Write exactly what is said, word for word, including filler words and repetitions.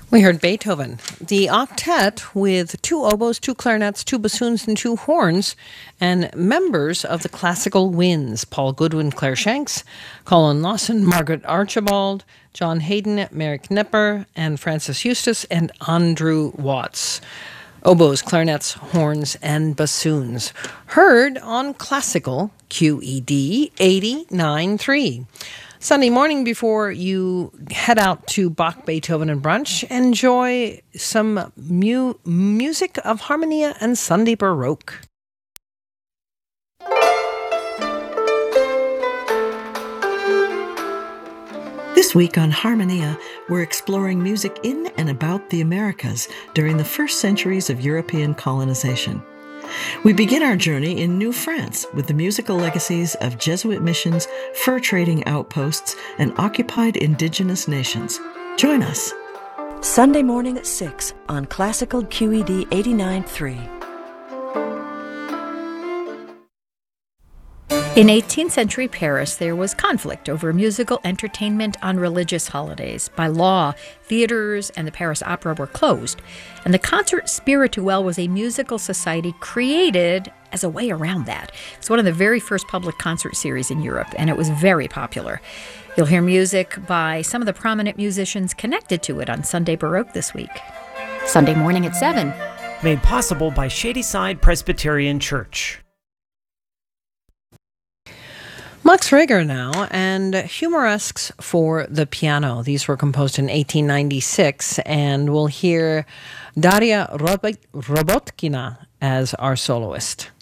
We heard Beethoven, the octet with two oboes, two clarinets, two bassoons, and two horns, and members of the classical winds: Paul Goodwin, Claire Shanks, Colin Lawson, Margaret Archibald, John Hayden, Merrick Knepper, and Francis Eustace, and Andrew Watts. Oboes, clarinets, horns, and bassoons. Heard on classical Q E D eighty-nine point three. Sunday morning, before you head out to Bach, Beethoven, and brunch, enjoy some mu- music of Harmonia and Sunday Baroque. This week on Harmonia, we're exploring music in and about the Americas during the first centuries of European colonization. We begin our journey in New France with the musical legacies of Jesuit missions, fur trading outposts, and occupied indigenous nations. Join us. Sunday morning at six on Classical Q E D eighty-nine point three. In eighteenth century Paris, there was conflict over musical entertainment on religious holidays. By law, theaters and the Paris Opera were closed, and the Concert Spirituel was a musical society created as a way around that. It's one of the very first public concert series in Europe, and it was very popular. You'll hear music by some of the prominent musicians connected to it on Sunday Baroque this week. Sunday morning at seven. Made possible by Shadyside Presbyterian Church. Max Reger now, and Humoresques for the piano. These were composed in eighteen ninety-six, and we'll hear Daria Robot- Robotkina as our soloist.